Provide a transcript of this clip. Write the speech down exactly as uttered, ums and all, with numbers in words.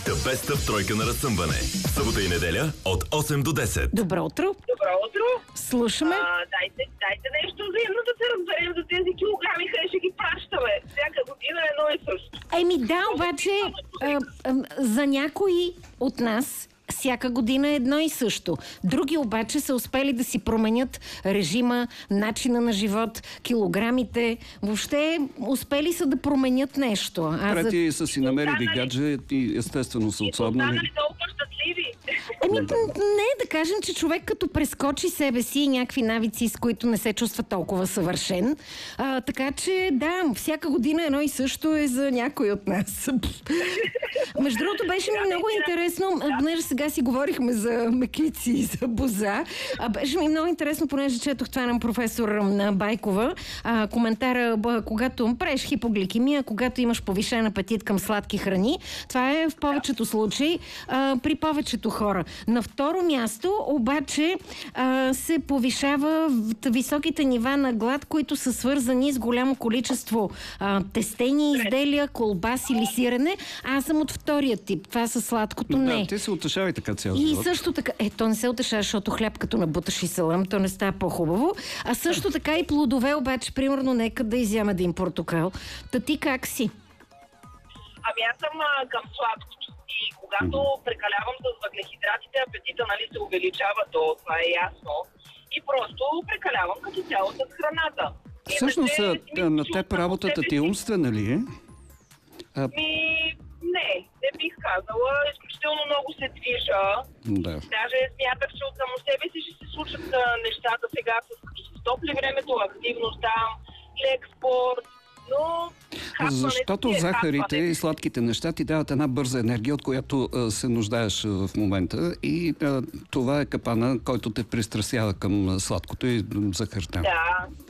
The Best of тройка на разсъмване. Събота и неделя от осем до десет. Добро утро. Добро утро. Слушаме. А, дайте, дайте нещо взаимно да се разберем за тези килограми, къде ще ги пращаме. Всяка година едно и също. Еми да, обаче а, а, за някои от нас всяка година е едно и също. Други обаче са успели да си променят режима, начина на живот, килограмите. Въобще успели са да променят нещо. А Трети за... са си намерили гадже и естествено са отслабнали. Останали толкова щастливи. Еми, не, да кажем, че човек като прескочи себе си и някакви навици, с които не се чувства толкова съвършен. А, така че, да, всяка година едно и също е за някой от нас. Между другото, беше ми много интересно, понеже сега си говорихме за мекици и за боза, а беше ми много интересно, понеже четох това на професор Байкова, а, коментара, когато правиш хипогликемия, когато имаш повишен апетит към сладки храни, това е в повечето случаи а, при повечето хора. На второ място, обаче, а, се повишава високите нива на глад, които са свързани с голямо количество а, тестени изделия, колбаси или сирене. Аз съм от втория тип. Това са сладкото, не. Да, ти се утешавай така цял И живот. също така, е, то не се утешава, защото хляб като набуташ и салам, то не става по-хубаво. А също така и плодове, обаче, примерно, нека да изяме един портокал. Та ти как си? Ами аз съм а, към сладкото. И когато прекалявам с въглехидратите, апетита, нали, се увеличава, то това е ясно. И просто прекалявам като цяло с храната. Всъщност, Иначе, а, на си теб чувствам работата себе ти е си- умствена ли е? А, Ми, не, не бих казала. Изключително много се движа. да. Даже смятах, че от само себе си ще се случат а, нещата сега, с като се стопли времето, активност там, лек спорт, но... хапването Защото си е захарите хапване. и сладките неща ти дават една бърза енергия, от която а, се нуждаеш а, в момента, и а, това е капана, който те пристрасява към а, сладкото и м, захарта. Да,